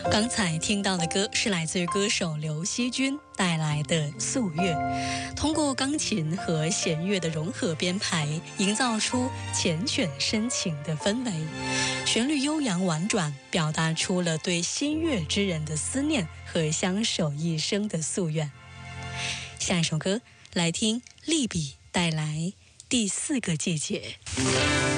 刚才听到的歌是来自于歌手刘惜君带来的《素月》，通过钢琴和弦乐的融合编排，营造出缱绻深情的氛围。旋律悠扬婉转，表达出了对心悦之人的思念和相守一生的夙愿。下一首歌，来听利比带来《第4个季节》。